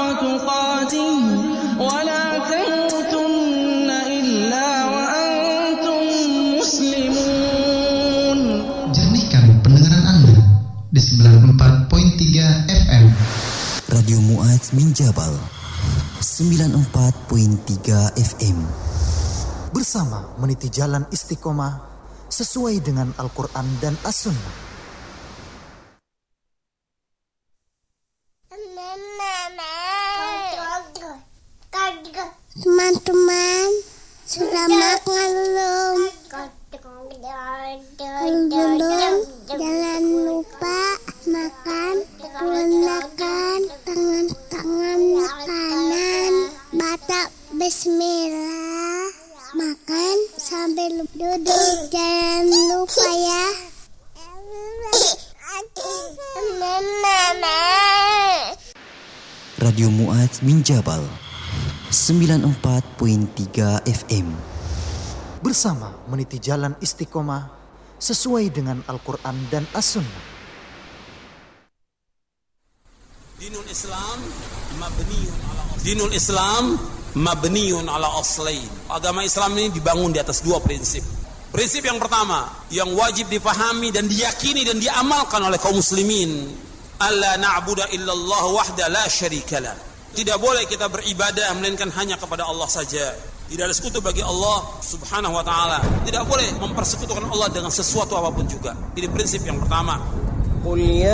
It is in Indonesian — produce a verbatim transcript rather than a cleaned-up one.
تقاته ولا تموتن إلا وأنتم مسلمون. Jernihkan pendengaran Anda di sembilan puluh empat koma tiga F M Radio Mu'adz min Jabal sembilan puluh empat koma tiga F M. Bersama meniti jalan istiqomah sesuai dengan Al-Quran dan As-Sunnah. Teman-teman, sudah makan belum? Kalau belum, jangan lupa makan, gunakan tangan-tangan kanan, baca bismillah, makan sambil duduk, jangan lupa ya. Radio Mu'adz min Jabal sembilan puluh empat koma tiga F M. Bersama meniti jalan istiqomah sesuai dengan Al-Quran dan As-Sunnah. Dinul Islam mabniun ala Dinul Islam mabniun ala aslain. Agama Islam ini dibangun di atas dua prinsip. Prinsip yang pertama yang wajib difahami dan diyakini dan diamalkan oleh kaum muslimin, alla na'budu illallah wahda la syarikalah. Tidak boleh kita beribadah melainkan hanya kepada Allah saja. Tidak ada sekutu bagi Allah subhanahu wa ta'ala. Tidak boleh mempersekutukan Allah dengan sesuatu apapun juga. Ini prinsip yang pertama.